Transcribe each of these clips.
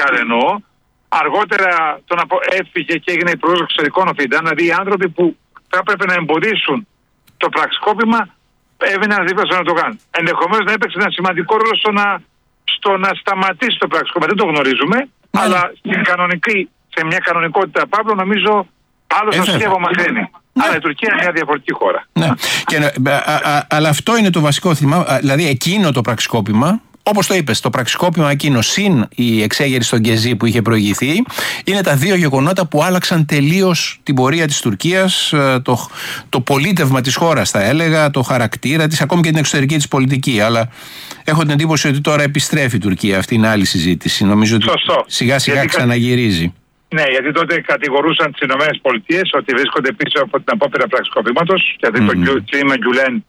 Τζιάρ εννοώ, αργότερα έφυγε και έγινε υπουργός εξωτερικών ο Φιντάν, δηλαδή οι άνθρωποι που θα έπρεπε να εμποδίσουν το πραξικόπημα έβαιναν δίπλα στον Ερντογάν. Ενδεχομένως να έπαιξε ένα σημαντικό ρόλο στο να σταματήσει το πραξικόπημα. Δεν το γνωρίζουμε, αλλά σε μια κανονικότητα, Παύλο, νομίζω άλλο το σκεύο μαθαίνει. Αλλά η Τουρκία είναι μια διαφορετική χώρα. Αλλά αυτό είναι το βασικό θέμα. Δηλαδή εκείνο το πραξικόπημα, όπως το είπες, το πραξικόπημα εκείνο συν η εξέγερση στον Γκεζί που είχε προηγηθεί, είναι τα δύο γεγονότα που άλλαξαν τελείως την πορεία της Τουρκίας, το πολίτευμα της χώρας, θα έλεγα, το χαρακτήρα της, ακόμη και την εξωτερική της πολιτική. Αλλά έχω την εντύπωση ότι τώρα επιστρέφει η Τουρκία. Αυτή είναι άλλη συζήτηση. Νομίζω ότι σιγά σιγά ξαναγυρίζει. Ναι, γιατί τότε κατηγορούσαν τις ΗΠΑ ότι βρίσκονται πίσω από την απόπειρα πραξικοπήματος, γιατί το κλίμα Γκιουλέν,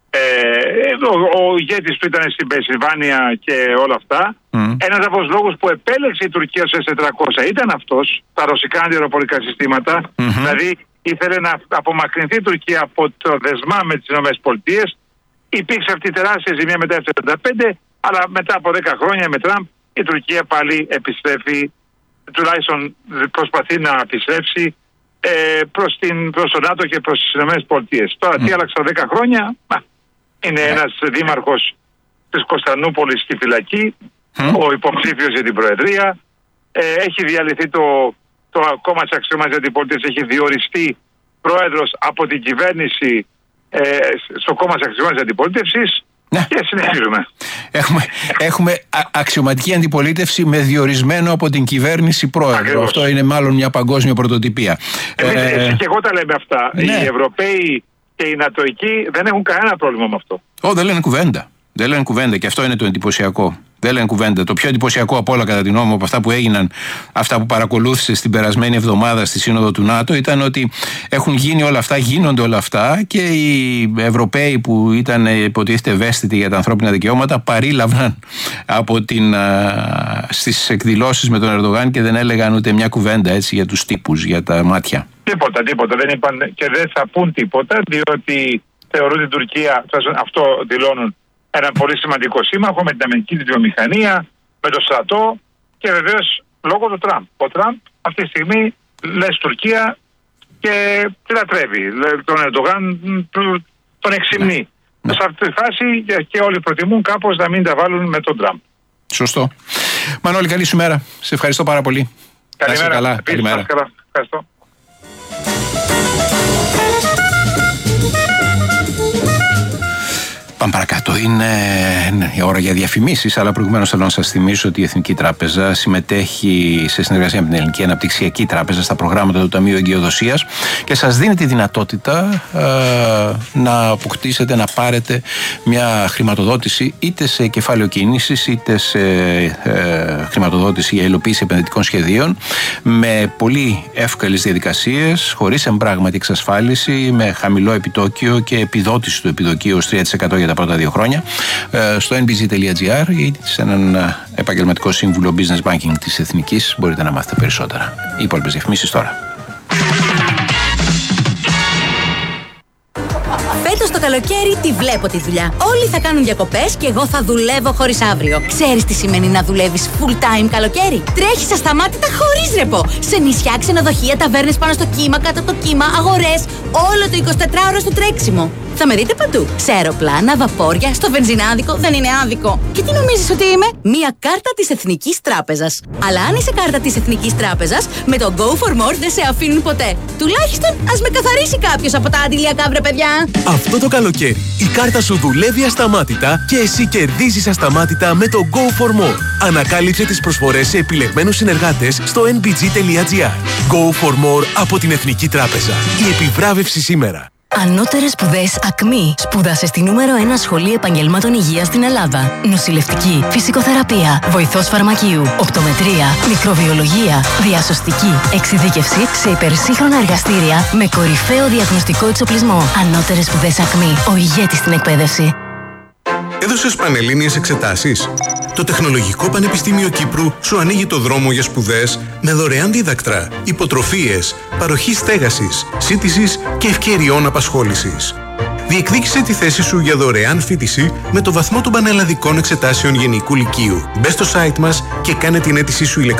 ο ηγέτης που ήταν στην Πενσιλβάνια και όλα αυτά. Ένας από τους λόγους που επέλεξε η Τουρκία στο S-400 ήταν αυτός, τα ρωσικά αντιαεροπορικά συστήματα. Δηλαδή ήθελε να απομακρυνθεί η Τουρκία από το δεσμά με τις ΗΠΑ. Υπήρξε αυτή η τεράστια ζημία μετά το 1975, αλλά μετά από 10 χρόνια με Τραμπ η Τουρκία πάλι επιστρέφει, τουλάχιστον προσπαθεί να επιστρέψει προς τον ΝΑΤΟ και προς τις ΗΠΑ. Τώρα τι άλλαξε 10 χρόνια, είναι ένας δήμαρχος της Κωνσταντινούπολης στη φυλακή, ο υποψήφιος για την Προεδρία, έχει διαλυθεί το κόμμα της αξιωματικής αντιπολίτευσης, έχει διοριστεί πρόεδρος από την κυβέρνηση στο κόμμα της αξιωματικής αντιπολίτευσης. Ναι. Και συνεχίζουμε. Έχουμε αξιωματική αντιπολίτευση με διορισμένο από την κυβέρνηση πρόεδρο. Ακριβώς. Αυτό είναι μάλλον μια παγκόσμια πρωτοτυπία. Εσύ και εγώ τα λέμε αυτά. Ναι. Οι Ευρωπαίοι και οι Νατοικοί δεν έχουν κανένα πρόβλημα με αυτό. Δεν λένε κουβέντα. Δεν λένε κουβέντα και αυτό είναι το εντυπωσιακό. Δεν λένε κουβέντα. Το πιο εντυπωσιακό από όλα, κατά την γνώμη μου, από αυτά που έγιναν, αυτά που παρακολούθησε στην περασμένη εβδομάδα στη Σύνοδο του ΝΑΤΟ, ήταν ότι έχουν γίνει όλα αυτά, γίνονται όλα αυτά και οι Ευρωπαίοι που ήταν υποτίθεται ευαίσθητοι για τα ανθρώπινα δικαιώματα παρήλαβαν στις εκδηλώσεις με τον Ερντογάν και δεν έλεγαν ούτε μια κουβέντα έτσι για τους τύπους, για τα μάτια. Τίποτα. Δεν είπαν και δεν θα πούν τίποτα, διότι θεωρούν την Τουρκία, αυτό δηλώνουν, ένα πολύ σημαντικό σύμμαχο με την αμυντική της βιομηχανία, με το στρατό και βεβαίως λόγω του Τραμπ. Ο Τραμπ αυτή τη στιγμή λες Τουρκία και τη λατρεύει. Τον Ερντογάν τον εξυμνεί. Σε αυτή τη φάση και όλοι προτιμούν κάπως να μην τα βάλουν με τον Τραμπ. Σωστό. Μανώλη, καλή σου μέρα. Σε ευχαριστώ πάρα πολύ. Καλημέρα. Καλά. Καλημέρα. Ευχαριστώ. Πάμε παρακάτω. Είναι η ώρα για διαφημίσεις, αλλά προηγουμένως θέλω να σας θυμίσω ότι η Εθνική Τράπεζα συμμετέχει σε συνεργασία με την Ελληνική Αναπτυξιακή Τράπεζα στα προγράμματα του Ταμείου Εγκυοδοσίας και σας δίνει τη δυνατότητα να αποκτήσετε, να πάρετε μια χρηματοδότηση είτε σε κεφάλαιο κίνησης είτε σε χρηματοδότηση για υλοποίηση επενδυτικών σχεδίων με πολύ εύκολες διαδικασίες, χωρίς εμπράγματη εξασφάλιση, με χαμηλό επιτόκιο και επιδότηση του επιτοκίου ως 3% για τα πρώτα 2 χρόνια στο nbg.gr ή σε έναν επαγγελματικό σύμβουλο business banking της Εθνικής μπορείτε να μάθετε περισσότερα. Οι υπόλοιπες διαφημίσεις τώρα. Φέτος το καλοκαίρι τη βλέπω τη δουλειά. Όλοι θα κάνουν διακοπές και εγώ θα δουλεύω χωρίς αύριο. Ξέρεις τι σημαίνει να δουλεύεις full time καλοκαίρι? Τρέχεις ασταμάτητα χωρίς ρεπό. Σε νησιά, ξενοδοχεία, ταβέρνες πάνω στο κύμα, κάτω από το κύμα, αγορές. Όλο το 24ωρο στο τρέξιμο. Θα με δείτε παντού. Σε αεροπλάνα, βαπόρια, στο βενζινάδικο. Δεν είναι άδικο. Και τι νομίζεις ότι είμαι? Μία κάρτα της Εθνικής Τράπεζας. Αλλά αν είσαι κάρτα της Εθνικής Τράπεζας, με το Go for More δεν σε αφήνουν ποτέ. Τουλάχιστον ας με καθαρίσει κάποιος από τα αντιλιακά, βρε παιδιά. Αυτό το καλοκαίρι η κάρτα σου δουλεύει ασταμάτητα και εσύ κερδίζεις ασταμάτητα με το Go for More. Ανακάλυψε τις προσφορές σε επιλεγμένους συνεργάτες στο nbg.gr. Go for More από την Εθνική Τράπεζα. Η επιβράβευση σήμερα. Ανώτερες σπουδές ΑΚΜΗ. Σπούδασε στη νούμερο 1 σχολή επαγγελμάτων υγείας στην Ελλάδα. Νοσηλευτική, φυσικοθεραπεία, βοηθός φαρμακείου, οπτομετρία, μικροβιολογία, διασωστική, εξειδίκευση σε υπερσύγχρονα εργαστήρια με κορυφαίο διαγνωστικό εξοπλισμό. Ανώτερες σπουδές ΑΚΜΗ. Ο ηγέτης στην εκπαίδευση. Έδωσες πανελλήνιες εξετάσεις? Το Τεχνολογικό Πανεπιστήμιο Κύπρου σου ανοίγει το δρόμο για σπουδές με δωρεάν δίδακτρα, υποτροφίες, παροχή στέγασης, σύντησης και ευκαιριών απασχόλησης. Διεκδίκησε τη θέση σου για δωρεάν φοιτηση με το βαθμό των πανελλαδικών εξετάσεων Γενικού Λυκείου. Μπες στο site μας και κάνε την αίτησή σου ηλεκτρονικά.